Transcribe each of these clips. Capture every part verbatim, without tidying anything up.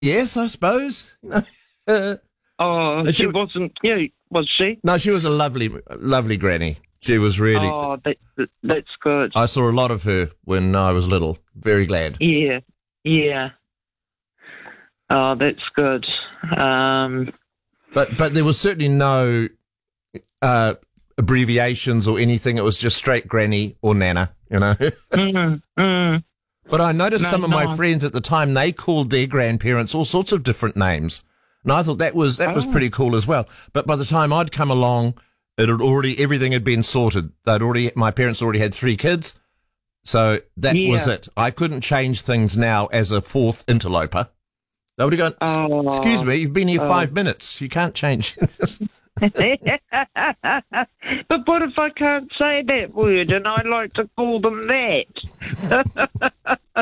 Yes, I suppose. Uh, Oh, she, she- wasn't cute, was she? no, she was a lovely, lovely granny. She was really. Oh, that, that, that's good. I saw a lot of her when I was little. Very glad. Yeah, yeah. Oh, that's good. Um, But but there was certainly no uh, abbreviations or anything. It was just straight granny or nana, you know. mm, mm. But I noticed No, some of my no. friends at the time, they called their grandparents all sorts of different names. And I thought that was that was Oh. pretty cool as well. But by the time I'd come along, it had already everything had been sorted. They'd already my parents already had three kids. So that was Yeah. it. I couldn't change things now as a fourth interloper. They would have gone, "S- Oh. excuse me, you've been here Oh. five minutes. You can't change. But what if I can't say that word and I like to call them that?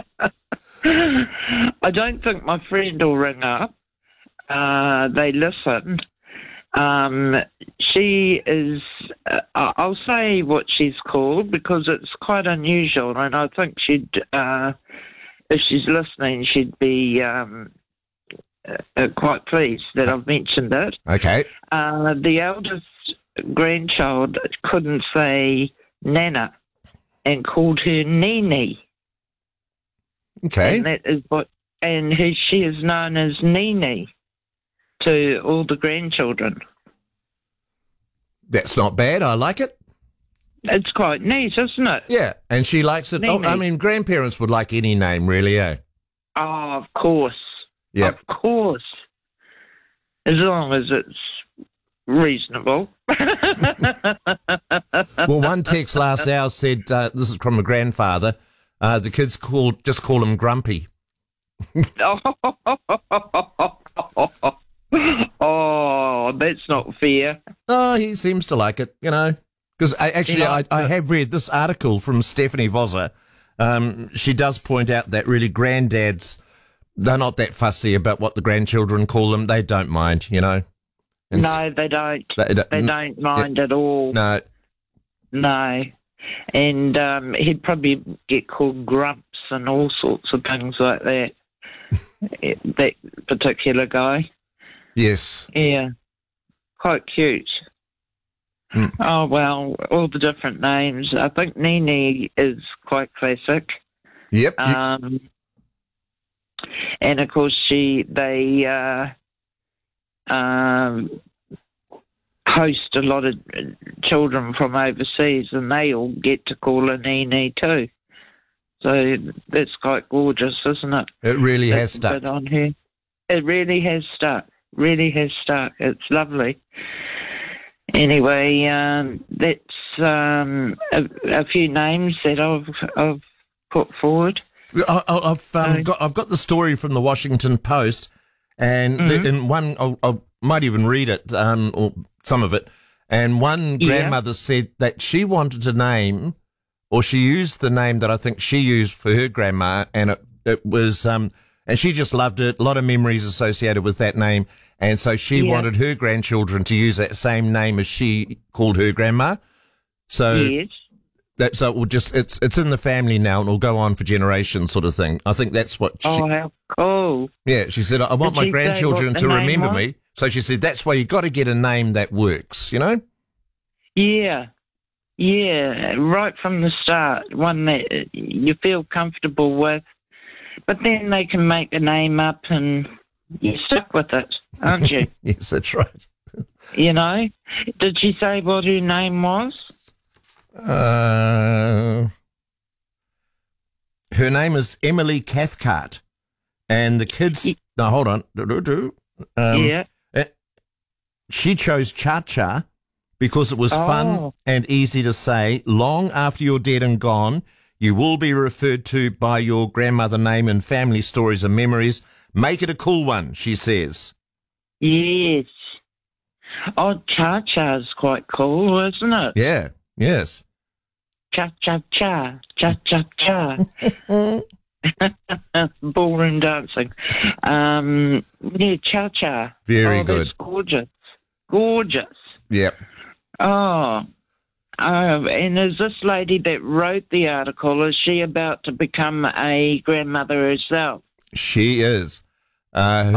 I don't think my friend will ring up. Uh, they listen. Um, she is, uh, I'll say what she's called because it's quite unusual, and I think she'd, uh, if she's listening, she'd be um, uh, quite pleased that I've mentioned it. Okay. Uh, the eldest grandchild couldn't say Nana and called her Nini. Okay. And that is what, and he, she is known as Nini to all the grandchildren. That's not bad. I like it. It's quite neat, isn't it? Yeah. And she likes it. Oh, Nene. I mean, grandparents would like any name, really, eh? Oh, of course. Yep. Of course. As long as it's reasonable. Well, one text last hour said, uh, this is from a grandfather, uh, the kids call, just call him Grumpy. Oh, that's not fair. Oh, he seems to like it, you know. Because I, actually, Yeah. I, I have read this article from Stephanie Voser. Um, she does point out that really granddads, they're not that fussy about what the grandchildren call them. They don't mind, you know. And s- No, they don't. They don't- They don't mind at all. No, No. And um, he'd probably get called grumps and all sorts of things like that. Eh, that particular guy. yes. Yeah. Quite cute. Hmm. Oh, well, all the different names. I think Nini is quite classic. Yep. you- Um, and of course, she they uh, um, host a lot of children from overseas, and they all get to call her Nini too. So that's quite gorgeous, isn't it? it really has That's a stuck. bit on her. It really has stuck. Really has stuck. It's lovely. Anyway, um, that's um, a, a few names that I've I've put forward. I, I- I've um, Sorry. got I've got the story from the Washington Post, and the, Mhm. in one I'll, I might even read it, um, or some of it. And one Yeah. grandmother said that she wanted a name, or she used the name that I think she used for her grandma, and it it was um, and she just loved it. A lot of memories associated with that name, and so she Yeah. wanted her grandchildren to use that same name as she called her grandma. So. Yes. That, so it will just it's it's in the family now and it'll go on for generations, sort of thing. I think that's what she, Oh, how cool. yeah, she said, I want Did my she say grandchildren what the to name remember was? me. So she said, that's why you got to get a name that works, you know? Yeah. Yeah. Right from the start, one that you feel comfortable with. But then they can make a name up and you're stuck with it, aren't you? Yes, that's right. You know? Did she say what her name was? Uh, her name is Emily Cathcart. And the kids, Ye- no, hold on. Do-do-do. Um, yeah. She chose Cha Cha because it was fun Oh. and easy to say. Long after you're dead and gone, you will be referred to by your grandmother name in family stories and memories. Make it a cool one, she says. Yes. Oh, Cha Cha's quite cool, isn't it? Yeah, yes. Cha Cha Cha. Cha Cha Cha. Ballroom dancing. Um, yeah, Cha Cha. Very oh, good. That's gorgeous. Gorgeous. Yep. Oh. Oh, and is this lady that wrote the article, is she about to become a grandmother herself? She is. uh,